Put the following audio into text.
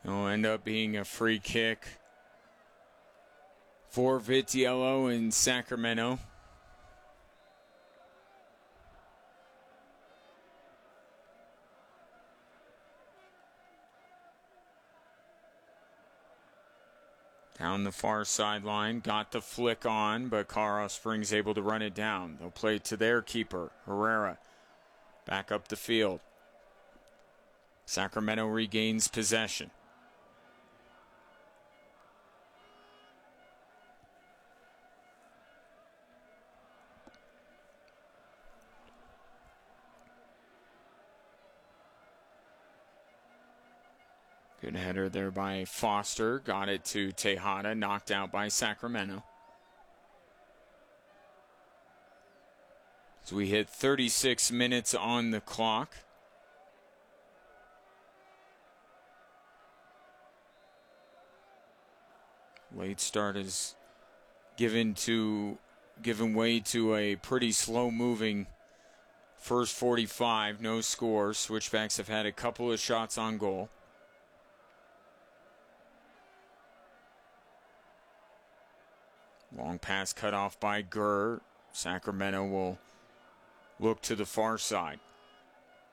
It'll end up being a free kick for Vitiello in Sacramento. Down the far sideline, got the flick on, but Colorado Springs able to run it down. They'll play it to their keeper, Herrera. Back up the field. Sacramento regains possession. Good header there by Foster. Got it to Tejada. Knocked out by Sacramento. So we hit 36 minutes on the clock. Late start is given way to a pretty slow-moving first 45. No score. Switchbacks have had a couple of shots on goal. Long pass cut off by Gurr. Sacramento will look to the far side.